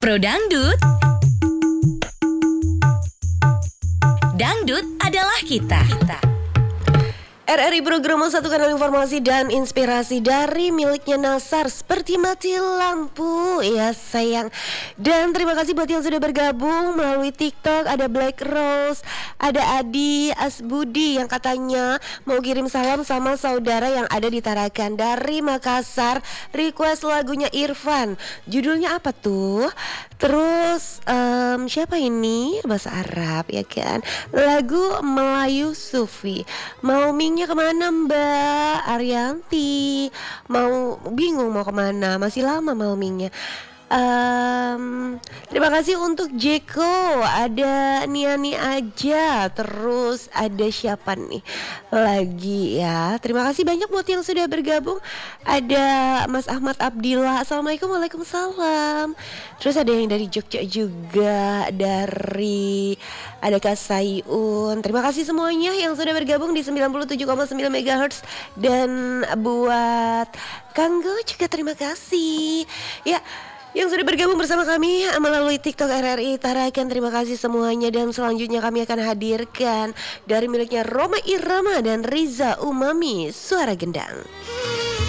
Pro Dangdut, Dangdut adalah kita. RRI Program satu kanal informasi dan inspirasi dari miliknya Nasar seperti mati lampu ya sayang. Dan terima kasih buat yang sudah bergabung melalui TikTok. Ada Black Rose, ada Adi Asbudi yang katanya mau kirim salam sama saudara yang ada di Tarakan dari Makassar. Request lagunya Irfan. Judulnya apa tuh? Terus siapa ini? Bahasa Arab ya kan. Lagu Melayu Sufi. Mau mingnya kemana Mbak Arianti? Mau bingung mau kemana? Masih lama mau mingnya. Terima kasih untuk Jeko. Ada Niani aja. Terus ada siapa nih lagi ya. Terima kasih banyak buat yang sudah bergabung. Ada Mas Ahmad Abdillah. Assalamualaikum. Waalaikumsalam. Terus ada yang dari Jogja juga. Ada Kak Sayun. Terima kasih semuanya yang sudah bergabung di 97,9 MHz. Dan buat Kanggo juga terima kasih. Ya, yang sudah bergabung bersama kami melalui TikTok RRI Tarakan, terima kasih semuanya. Dan selanjutnya kami akan hadirkan dari miliknya Roma Irama dan Riza Umami, Suara Gendang.